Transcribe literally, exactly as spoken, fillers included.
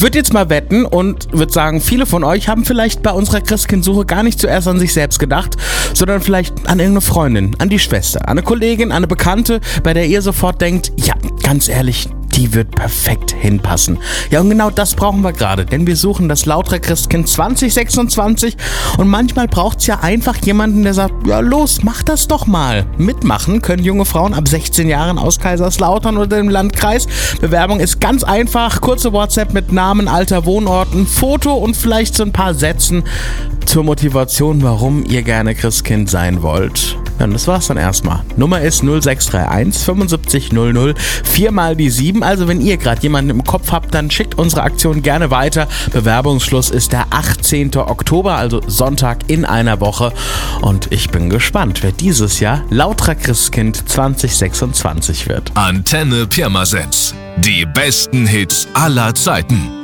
Ich würde jetzt mal wetten und würde sagen, viele von euch haben vielleicht bei unserer Christkindsuche gar nicht zuerst an sich selbst gedacht, sondern vielleicht an irgendeine Freundin, an die Schwester, an eine Kollegin, an eine Bekannte, bei der ihr sofort denkt, ja, ganz ehrlich, die wird perfekt hinpassen. Ja, und genau das brauchen wir gerade, denn wir suchen das Lautra Christkind zwanzig sechsundzwanzig und manchmal braucht es ja einfach jemanden, der sagt, ja los, mach das doch mal. Mitmachen können junge Frauen ab sechzehn Jahren aus Kaiserslautern oder dem Landkreis. Bewerbung ist ganz einfach, kurze WhatsApp mit Namen, Alter, Wohnort, ein Foto und vielleicht so ein paar Sätzen zur Motivation, warum ihr gerne Christkind sein wollt. Ja, und das war's dann erstmal. Nummer ist null sechs drei eins fünfundsiebzig null null, viermal die sieben. Also wenn ihr gerade jemanden im Kopf habt, dann schickt unsere Aktion gerne weiter. Bewerbungsschluss ist der achtzehnten Oktober, also Sonntag in einer Woche. Und ich bin gespannt, wer dieses Jahr Lautra Christkind zwanzig sechsundzwanzig wird. Antenne Pirmasens. Die besten Hits aller Zeiten.